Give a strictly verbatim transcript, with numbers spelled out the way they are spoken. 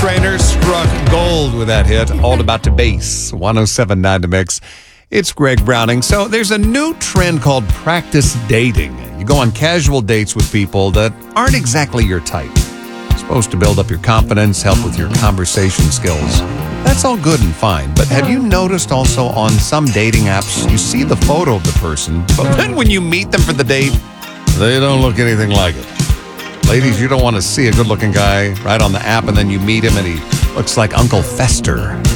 Trainer struck gold with that hit. All About to Bass. one oh seven point nine to Mix. It's Greg Browning. So there's a new trend called practice dating. You go on casual dates with people that aren't exactly your type. It's supposed to build up your confidence, help with your conversation skills. That's all good and fine. But have you noticed also on some dating apps, you see the photo of the person, but then when you meet them for the date, they don't look anything like it. Ladies, you don't want to see a good-looking guy right on the app, and then you meet him, and he looks like Uncle Fester.